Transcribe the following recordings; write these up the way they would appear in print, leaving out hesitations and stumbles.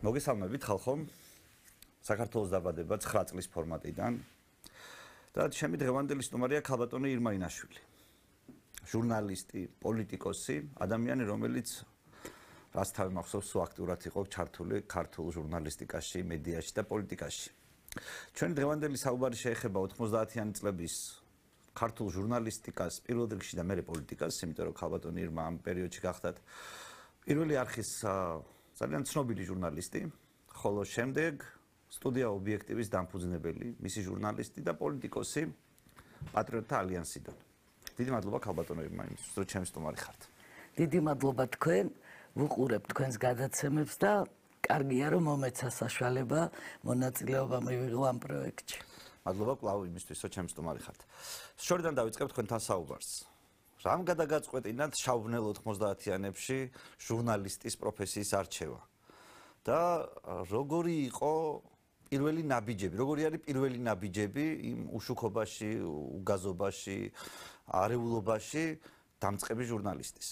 მოგესალმებით ხალხო. საქართველოს დაბადება 9 წლის ფორმატიდან და ჩემი დღევანდელი სტუმარია ქალბატონი ირმა ინაშვილი. ჟურნალისტი, პოლიტიკოსი, ადამიანი, რომელიც რაც თავი მახსოვს, აქტიურად იყო ჩართული ქართულ ჟურნალისტიკაში, მედიაში და პოლიტიკაში. ჩვენი დღევანდელი საუბარი შეეხება 90-იანი წლების ქართულ ჟურნალისტიკას, პირველ რიგში და მერე პოლიტიკას, იმიტომ რომ ქალბატონი ირმა ამ პერიოდში გახდათ პირველი არხის ძალიან ცნობილი ჟურნალისტი, ხოლო შემდეგ სტუდია ობიექტივის დამფუძნებელი, მისი ჟურნალისტი და პოლიტიკოსი პატრიოტთა ალიანსიდან. დიდი მადლობა ქალბატონო ირმა, იმისთვის რომ ჩემი სტუმარი ხართ. დიდი მადლობა თქვენ, ვუყურებ თქვენს გადაცემებს და კარგია რომ მომეცა საშუალება მონაწილეობა მივიღო ამ პროექტში. მადლობა კვლავ იმისთვის რომ ჩემი სტუმარი ხართ. შორიდან დავიწყებ თქვენთან საუბარს. რამ გადაგაწყვეტინათ შავბნელ 90-იანებში ჟურნალისტის პროფესიის არჩევა? და როგორი იყო პირველი ნაბიჯები, როგორი არის პირველი ნაბიჯები იმ უშუქობაში, უგაზობაში, არეულობაში დამწყები ჟურნალისტის?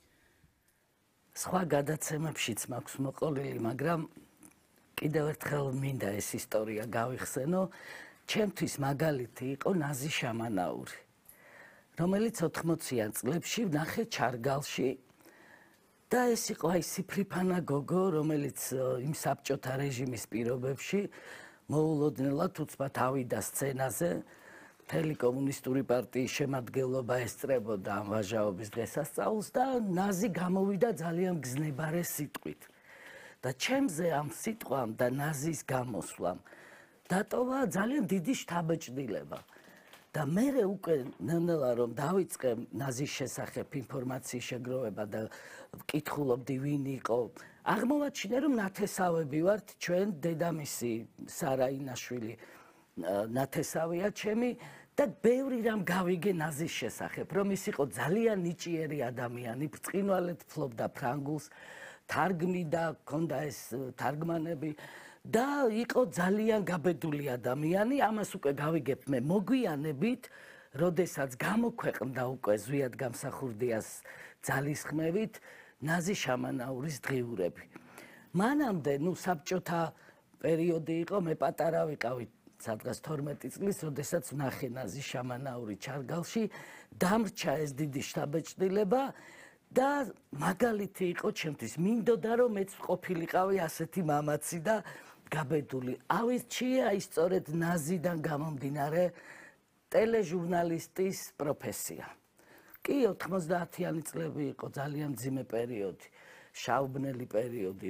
სხვა გადაცემებშიც მაქვს მოყოლილი, მაგრამ კიდევ ერთხელ მინდა ეს ისტორია გავიხსენო. ჩემთვის მაგალითი იყო ნაზი შამანაური, რომელიც 80-იან წლებში ვნახე ჩარგალში და ეს იყო აი სიფრიფანა გოგო, რომელიც იმ საბჭოთა რეჟიმის პირობებში მოულოდნელად უცბად ავიდა სცენაზე. მთელი კომუნისტური პარტიის შემადგენლობა ესწრებოდა ამ ვაჟაობის დღესასწაულს და ნაზი გამოვიდა ძალიან გზნებარე სიტყვით. და ჩემზე ამ სიტყვამ და ნაზის გამოსვლამ დატოვა ძალიან დიდი შთაბეჭდილება. და მერე უკვე ნელ-ნელა რომ დავიწყე ნაზის შესახებ ინფორმაციის შეგროვება და ვკითხულობდი ვინ იყო, აღმოვაჩინე რომ ნათესავები ვართ, ჩვენ დედამისი სარა ინაშვილი ნათესავია ჩემი და ბევრი რამ გავიგე ნაზის შესახებ, რომ ის იყო ძალიან ნიჭიერი ადამიანი, ბრწყინვალედ ფლობდა ფრანგულს, თარგმნიდა, ჰქონდა ეს თარგმანები და იყო ძალიან გაბედული ადამიანი. ამას უკვე გავიგებ მე მოგვიანებით, როდესაც გამოქვეყნდა უკვე ზვიად გამსახურდიას ძალისხმევით ნაზი შამანაურის დღიურები. მანამდე, საბჭოთა პერიოდი იყო, მე პატარა ვიყავი, სადღაც 12 წლის, როდესაც ვნახე ნაზი შამანაური ჩარგალში, დამრჩა ეს დიდი შთაბეჭდილება და მაგალითი იყო ჩემთვის. მინდოდა რომ მეც ყოფილიყავი ასეთი მამაცი და გაბედული. ავირჩია ის სწორედ ნაზიდან გამომდინარე ტელეჟურნალისტის პროფესია. კი 90-იანი წლები იყო ძალიან მძიმე პერიოდი, შავბნელი პერიოდი,